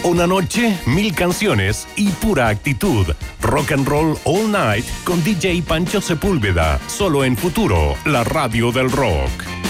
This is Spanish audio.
Una noche, 1000 canciones y pura actitud. Rock and Roll All Night con DJ Pancho Sepúlveda. Solo en Futuro, la radio del rock.